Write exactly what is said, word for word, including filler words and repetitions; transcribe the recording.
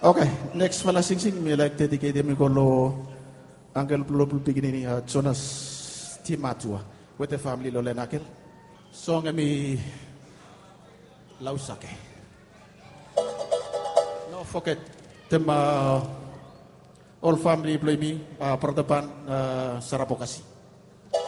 Okay, next pala sing sing me like dedicate me kolo Uncle Plulo Beginning uh, Jonas Timatua with the family Lolenakel. Song me Lausake. No forget them uh, all family play me uh, Perdepan uh, Sarapokasi.